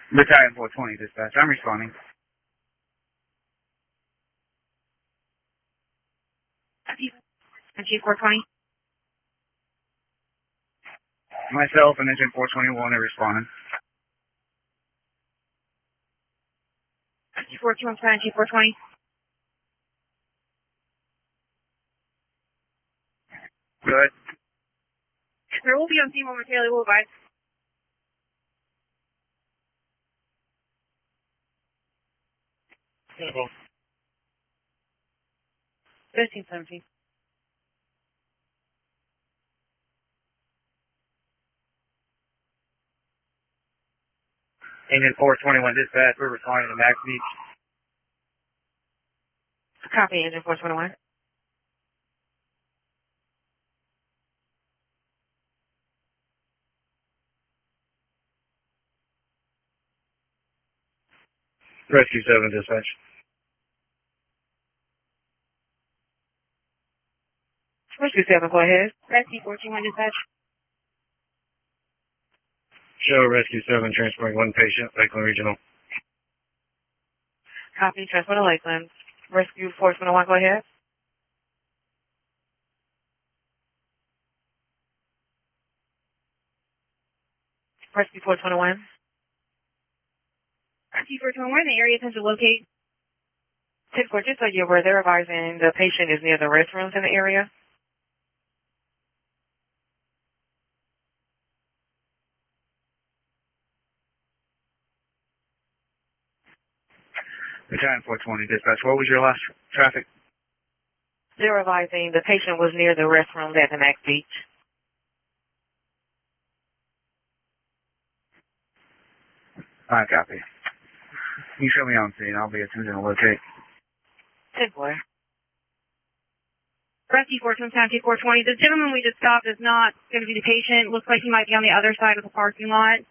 Battalion 420 dispatch. I'm responding. Chief 420. Myself and Engine 421 are responding. Chief 421, Chief 420. Good. There will be on scene momentarily. We'll advise. Simple. 1517. Engine 421 dispatch. We're responding to Max Beach. Copy, Engine 421. Rescue 7 dispatch. Rescue 7, go ahead. Rescue 421 dispatch. Show Rescue 7 transporting one patient, Lakeland Regional. Copy, transport to Lakeland. Rescue 421, go ahead. Rescue 421. Rescue 421, the area tends to locate 10-4, just so you're aware, they're advising the patient is near the restrooms in the area. Battalion 420 dispatch. What was your last traffic? They're advising the patient was near the restrooms at the Max Beach. I copy. You show me on scene. I'll be attempting to locate. 10-4. Rescue 420, 420. The gentleman we just stopped is not going to be the patient. Looks like he might be on the other side of the parking lot.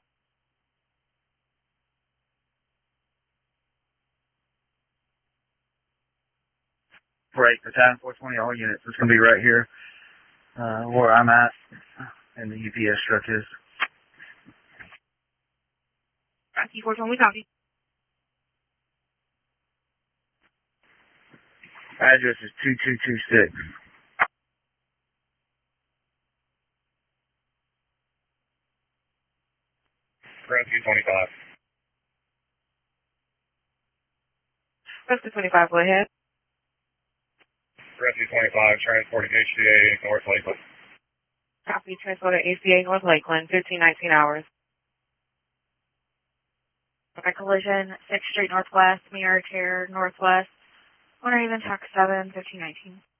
Right, Battalion 420, all units. It's going to be right here, where I'm at, and the UPS truck is. Rescue 420, we copy. Address is 2226. Rescue 25. Rescue 25, go ahead. Rescue 25, transporting HCA North Lakeland. Copy, transport to ACA North Lakeland, 1519 hours. Okay, collision, 6th Street Northwest, Mirror Chair Northwest, Winter Haven, Tax 7, 1519.